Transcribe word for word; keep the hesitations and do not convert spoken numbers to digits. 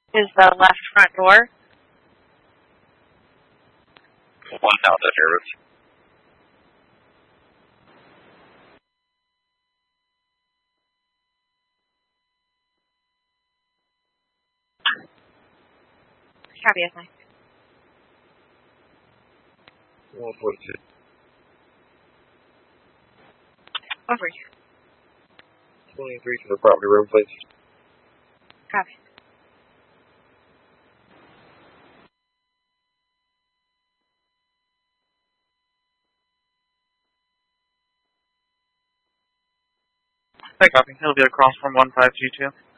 Is the left front door? One Delta service. Copy, yes, ma'am. one forty-two. Over you. twenty-three to the property room, please. Copy. Hey, copy. He'll be across from one five two two.